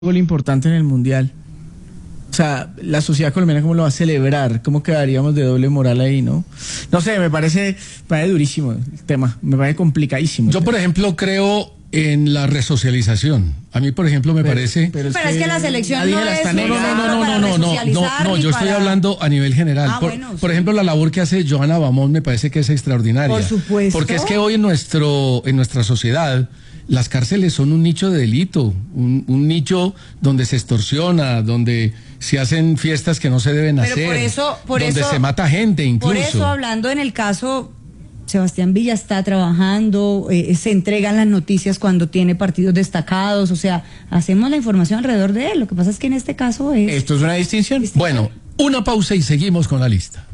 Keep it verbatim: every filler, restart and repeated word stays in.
gol importante en el Mundial. O sea, la sociedad colombiana, ¿cómo lo va a celebrar? ¿Cómo quedaríamos de doble moral ahí, no? No sé, me parece, me parece durísimo el tema, me parece complicadísimo. Yo, por ejemplo, creo en la resocialización. A mí, por ejemplo, me pero, parese... Pero es, pero que, es que la selección no es... No, no, no, no, no, no, no, no, no, yo estoy para... hablando a nivel general. Ah, por, bueno, por sí. ejemplo, la labor que hace Johanna Bamón me parece que es extraordinaria. Por supuesto. Porque es que hoy en, nuestro, en nuestra sociedad... Las cárceles son un nicho de delito, un, un nicho donde se extorsiona, donde se hacen fiestas que no se deben Pero hacer, por eso, por donde eso, se mata gente incluso. Por eso, hablando en el caso, Sebastián Villa está trabajando, eh, se entregan las noticias cuando tiene partidos destacados, o sea, hacemos la información alrededor de él. Lo que pasa es que en este caso es... Esto es una distinción. Bueno, una pausa y seguimos con la lista.